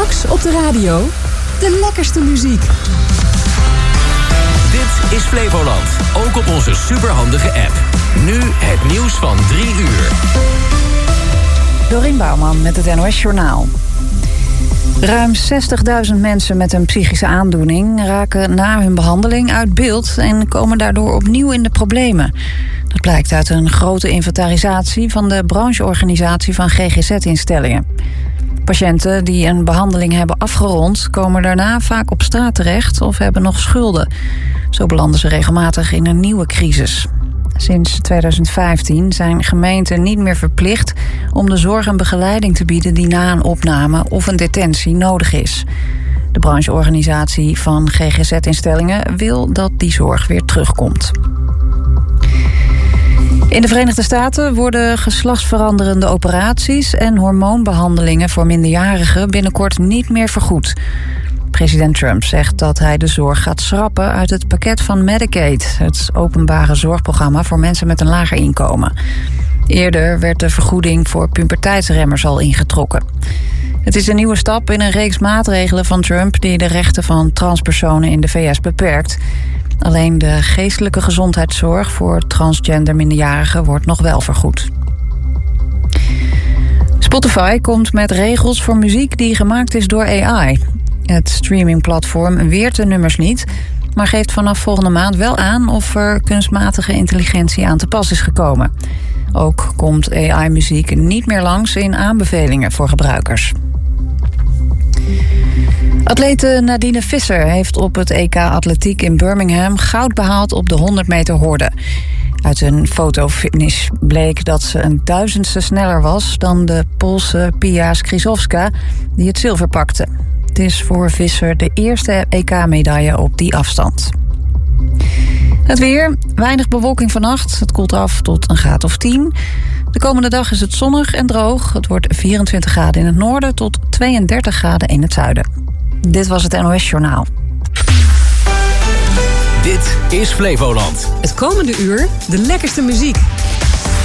Straks op de radio de lekkerste muziek. Dit is Flevoland, ook op onze superhandige app. Nu het nieuws van 3 uur. Dorien Bouwman met het NOS Journaal. Ruim 60.000 mensen met een psychische aandoening raken na hun behandeling uit beeld en komen daardoor opnieuw in de problemen. Dat blijkt uit een grote inventarisatie van de brancheorganisatie van GGZ-instellingen. Patiënten die een behandeling hebben afgerond komen daarna vaak op straat terecht of hebben nog schulden. Zo belanden ze regelmatig in een nieuwe crisis. Sinds 2015 zijn gemeenten niet meer verplicht om de zorg en begeleiding te bieden die na een opname of een detentie nodig is. De brancheorganisatie van GGZ-instellingen wil dat die zorg weer terugkomt. In de Verenigde Staten worden geslachtsveranderende operaties en hormoonbehandelingen voor minderjarigen binnenkort niet meer vergoed. President Trump zegt dat hij de zorg gaat schrappen uit het pakket van Medicaid, het openbare zorgprogramma voor mensen met een lager inkomen. Eerder werd de vergoeding voor puberteitsremmers al ingetrokken. Het is een nieuwe stap in een reeks maatregelen van Trump die de rechten van transpersonen in de VS beperkt. Alleen de geestelijke gezondheidszorg voor transgender minderjarigen wordt nog wel vergoed. Spotify komt met regels voor muziek die gemaakt is door AI. Het streamingplatform weert de nummers niet, maar geeft vanaf volgende maand wel aan of er kunstmatige intelligentie aan te pas is gekomen. Ook komt AI-muziek niet meer langs in aanbevelingen voor gebruikers. Atlete Nadine Visser heeft op het EK Atletiek in Birmingham goud behaald op de 100 meter horde. Uit een fotofinish bleek dat ze een 1000ste sneller was dan de Poolse Pia Skrzydłowska, die het zilver pakte. Het is voor Visser de eerste EK-medaille op die afstand. Het weer, weinig bewolking vannacht. Het koelt af tot een graad of 10. De komende dag is het zonnig en droog. Het wordt 24 graden in het noorden tot 32 graden in het zuiden. Dit was het NOS Journaal. Dit is Flevoland. Het komende uur de lekkerste muziek.